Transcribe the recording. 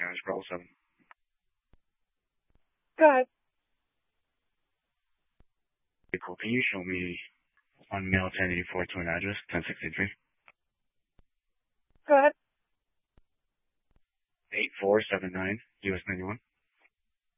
Scroll 7. Go ahead. Okay, cool. Can you show me on mail 1084 to an address, 1063? Go ahead. 8479, US 91.